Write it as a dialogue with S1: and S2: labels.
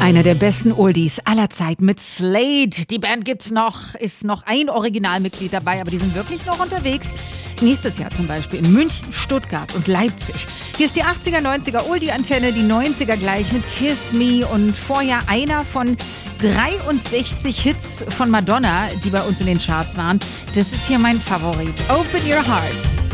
S1: Einer der besten Oldies aller Zeit mit Slade. Die Band gibt's noch, ist noch ein Originalmitglied dabei, aber die sind wirklich noch unterwegs. Nächstes Jahr zum Beispiel in München, Stuttgart und Leipzig. Hier ist die 80er, 90er Oldie-Antenne, die 90er gleich mit Kiss Me und vorher einer von 63 Hits von Madonna, die bei uns in den Charts waren. Das ist hier mein Favorit. Open Your Heart.